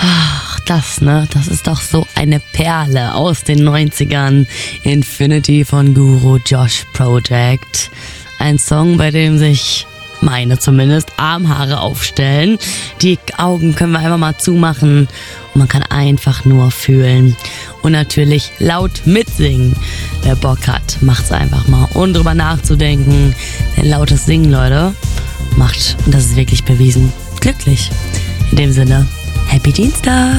Das ist doch so eine Perle aus den 90ern. Infinity von Guru Josh Project. Ein Song, bei dem sich meine zumindest Armhaare aufstellen. Die Augen können wir einfach mal zumachen und man kann einfach nur fühlen. Und natürlich laut mitsingen. Wer Bock hat, macht's einfach mal. Und drüber nachzudenken. Denn lautes Singen, Leute, macht, und das ist wirklich bewiesen, glücklich. In dem Sinne, Happy Dienstag!